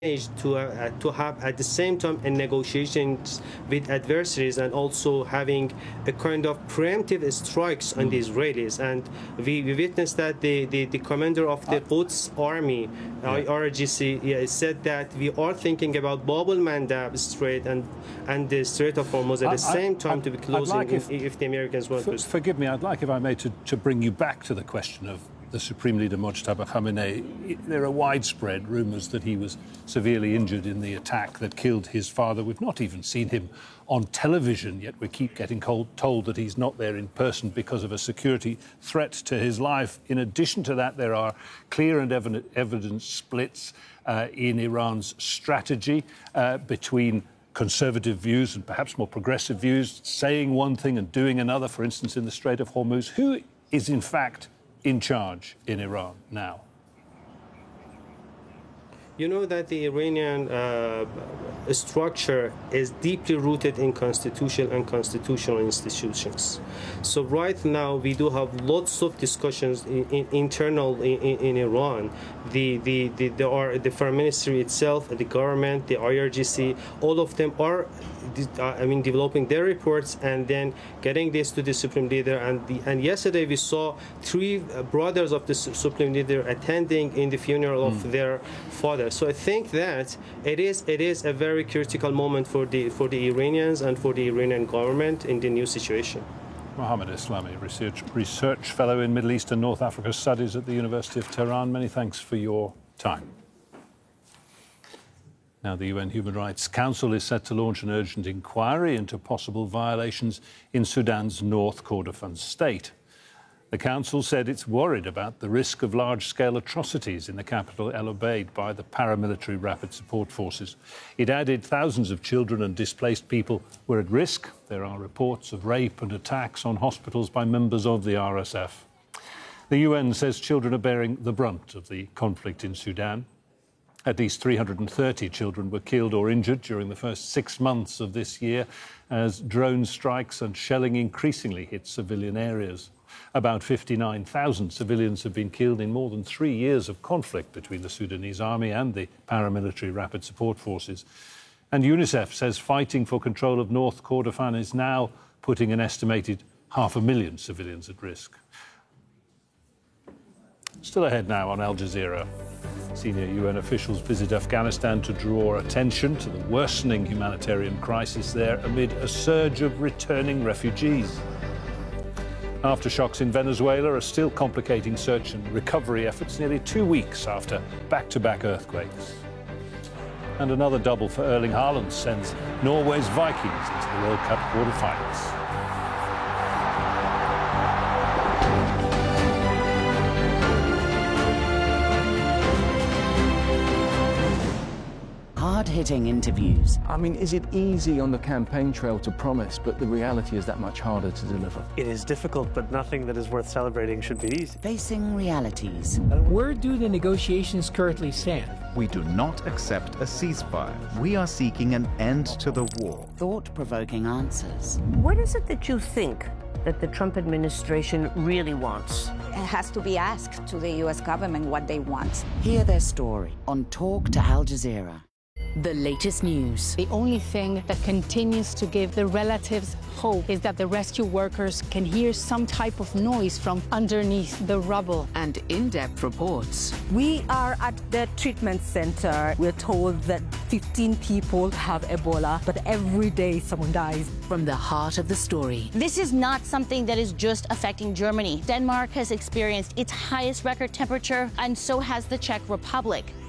to have at the same time a negotiations with adversaries and also having a kind of preemptive strikes on the Israelis. And we witnessed that the commander of the Quds army, IRGC, said that we are thinking about Bab al-Mandab Strait and the Strait of Hormuz at the same time to be closing if the Americans want to. Forgive me, I'd like, if I may, to bring you back to the question of the Supreme Leader Mojtaba Khamenei. There are widespread rumours that he was severely injured in the attack that killed his father. We've not even seen him on television, yet we keep getting told that he's not there in person because of a security threat to his life. In addition to that, there are clear and evident splits in Iran's strategy between conservative views and perhaps more progressive views, saying one thing and doing another, for instance, in the Strait of Hormuz. Who is, in fact, in charge in Iran now? You know that the Iranian structure is deeply rooted in constitution and constitutional institutions. So right now we do have lots of discussions internal in Iran. The foreign ministry itself, the government, the IRGC, all of them are developing their reports and then getting this to the Supreme Leader. And yesterday we saw three brothers of the Supreme Leader attending in the funeral of their father. So I think that it is a very critical moment for the Iranians and for the Iranian government in the new situation. Mohammed Islami, research fellow in Middle East and North Africa Studies at the University of Tehran. Many thanks for your time. Now, the UN Human Rights Council is set to launch an urgent inquiry into possible violations in Sudan's North Kordofan state. The Council said it's worried about the risk of large-scale atrocities in the capital El Obeid by the paramilitary Rapid Support Forces. It added thousands of children and displaced people were at risk. There are reports of rape and attacks on hospitals by members of the RSF. The UN says children are bearing the brunt of the conflict in Sudan. At least 330 children were killed or injured during the first 6 months of this year as drone strikes and shelling increasingly hit civilian areas. About 59,000 civilians have been killed in more than 3 years of conflict between the Sudanese army and the paramilitary Rapid Support Forces. And UNICEF says fighting for control of North Kordofan is now putting an estimated 500,000 civilians at risk. Still ahead now on Al Jazeera. Senior UN officials visit Afghanistan to draw attention to the worsening humanitarian crisis there amid a surge of returning refugees. Aftershocks in Venezuela are still complicating search and recovery efforts nearly 2 weeks after back-to-back earthquakes. And another double for Erling Haaland sends Norway's Vikings into the World Cup quarter-finals. Hard-hitting interviews. I mean, is it easy on the campaign trail to promise, but the reality is that much harder to deliver? It is difficult, but nothing that is worth celebrating should be easy. Facing realities. Where do the negotiations currently stand? We do not accept a ceasefire. We are seeking an end to the war. Thought-provoking answers. What is it that you think that the Trump administration really wants? It has to be asked to the U.S. government what they want. Hear their story on Talk to Al Jazeera. The latest news. The only thing that continues to give the relatives hope is that the rescue workers can hear some type of noise from underneath the rubble. And in-depth reports. We are at the treatment center. We're told that 15 people have Ebola, but every day someone dies. From the heart of the story. This is not something that is just affecting Germany. Denmark has experienced its highest record temperature, and so has the Czech Republic.